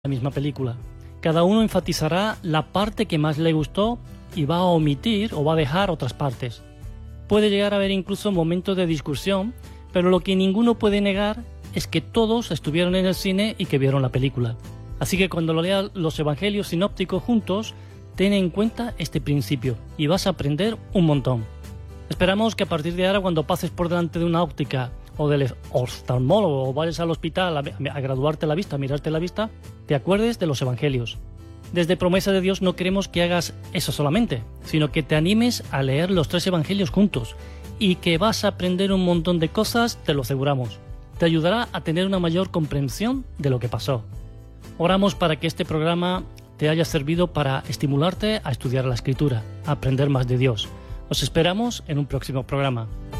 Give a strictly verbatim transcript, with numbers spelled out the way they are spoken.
la misma película. Cada uno enfatizará la parte que más le gustó y va a omitir o va a dejar otras partes. Puede llegar a haber incluso momentos de discusión, pero lo que ninguno puede negar es que todos estuvieron en el cine y que vieron la película. Así que cuando lo leas los evangelios sinópticos juntos, ten en cuenta este principio y vas a aprender un montón. Esperamos que a partir de ahora, cuando pases por delante de una óptica o del oftalmólogo o vayas al hospital a, a graduarte la vista, a mirarte la vista, te acuerdes de los evangelios. Desde Promesa de Dios no queremos que hagas eso solamente, sino que te animes a leer los tres evangelios juntos y que vas a aprender un montón de cosas, te lo aseguramos. Te ayudará a tener una mayor comprensión de lo que pasó. Oramos para que este programa te haya servido para estimularte a estudiar la Escritura, a aprender más de Dios. Os esperamos en un próximo programa.